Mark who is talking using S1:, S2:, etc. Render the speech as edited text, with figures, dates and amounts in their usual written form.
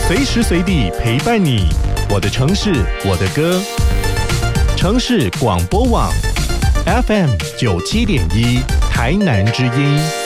S1: 随时随地陪伴你。我的城市，我的歌。城市广播网 FM 97.1，台南之音。